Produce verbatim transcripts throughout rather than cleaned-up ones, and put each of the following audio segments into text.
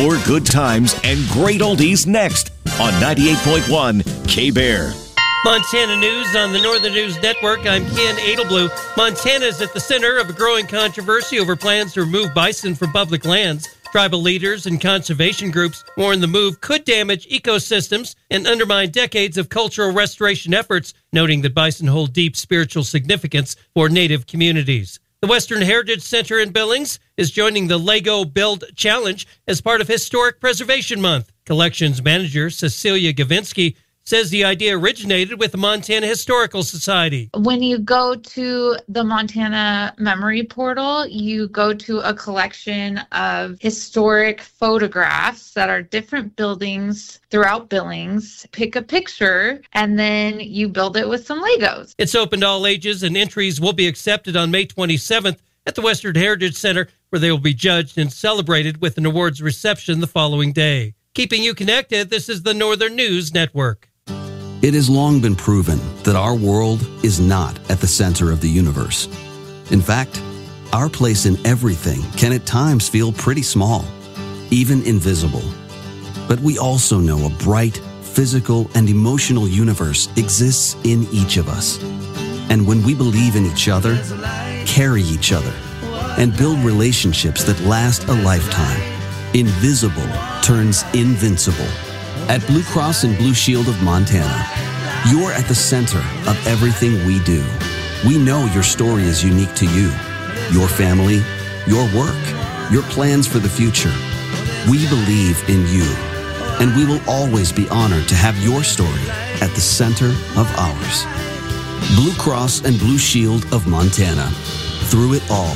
More good times and great oldies next on ninety-eight point one K-Bear. Montana News on the Northern News Network. I'm Ken Edelblue. Montana is at the center of a growing controversy over plans to remove bison from public lands. Tribal leaders and conservation groups warn the move could damage ecosystems and undermine decades of cultural restoration efforts, noting that bison hold deep spiritual significance for Native communities. The Western Heritage Center in Billings is joining the Lego Build Challenge as part of Historic Preservation Month. Collections manager Cecilia Gavinsky says the idea originated with the Montana Historical Society. When you go to the Montana Memory Portal, you go to a collection of historic photographs that are different buildings throughout Billings. Pick a picture, and then you build it with some Legos. It's open to all ages, and entries will be accepted on May twenty-seventh at the Western Heritage Center, where they will be judged and celebrated with an awards reception the following day. Keeping you connected, this is the Northern News Network. It has long been proven that our world is not at the center of the universe. In fact, our place in everything can at times feel pretty small, even invisible. But we also know a bright, physical, and emotional universe exists in each of us. And when we believe in each other, carry each other, and build relationships that last a lifetime, invisible turns invincible. At Blue Cross and Blue Shield of Montana, you're at the center of everything we do. We know your story is unique to you, your family, your work, your plans for the future. We believe in you, and we will always be honored to have your story at the center of ours. Blue Cross and Blue Shield of Montana. Through it all.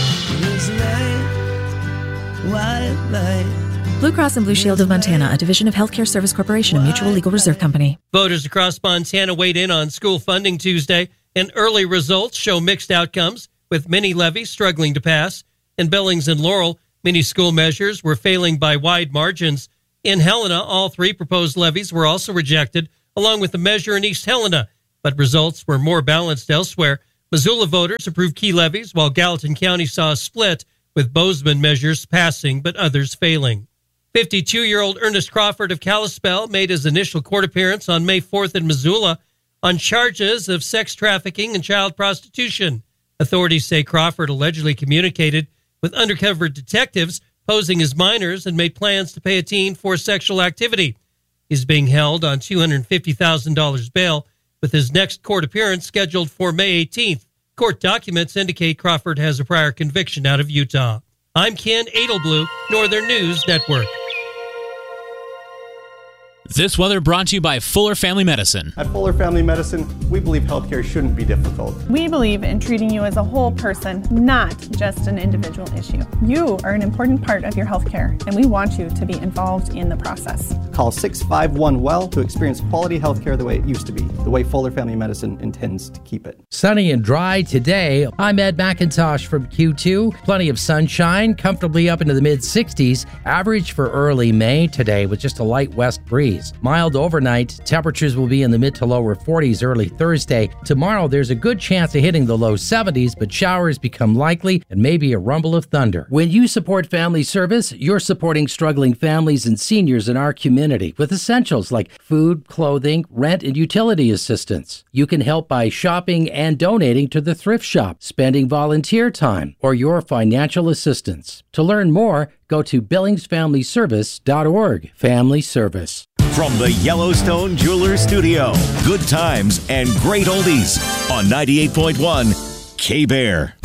Blue Cross and Blue Shield of Montana, a division of Healthcare Service Corporation, a mutual legal reserve company. Voters across Montana weighed in on school funding Tuesday, and early results show mixed outcomes, with many levies struggling to pass. In Billings and Laurel, many school measures were failing by wide margins. In Helena, all three proposed levies were also rejected, along with the measure in East Helena, but results were more balanced elsewhere. Missoula voters approved key levies, while Gallatin County saw a split, with Bozeman measures passing but others failing. fifty-two-year-old Ernest Crawford of Kalispell made his initial court appearance on May fourth in Missoula on charges of sex trafficking and child prostitution. Authorities say Crawford allegedly communicated with undercover detectives posing as minors and made plans to pay a teen for sexual activity. He's being held on two hundred fifty thousand dollars bail, with his next court appearance scheduled for May eighteenth. Court documents indicate Crawford has a prior conviction out of Utah. I'm Ken Edelblue, Northern News Network. This weather brought to you by Fuller Family Medicine. At Fuller Family Medicine, we believe healthcare shouldn't be difficult. We believe in treating you as a whole person, not just an individual issue. You are an important part of your healthcare, and we want you to be involved in the process. Call six five one well to experience quality healthcare the way it used to be, the way Fuller Family Medicine intends to keep it. Sunny and dry today. I'm Ed McIntosh from Q two. Plenty of sunshine, comfortably up into the mid sixties. Average for early May today with just a light west breeze. Mild overnight. Temperatures will be in the mid to lower forties early Thursday. Tomorrow, there's a good chance of hitting the low seventies, but showers become likely and maybe a rumble of thunder. When you support family service, you're supporting struggling families and seniors in our community with essentials like food, clothing, rent, and utility assistance. You can help by shopping and donating to the thrift shop, spending volunteer time, or your financial assistance. To learn more, go to billings family service dot org. Family Service. From the Yellowstone Jewelers Studio, good times and great oldies on ninety-eight point one K-Bear.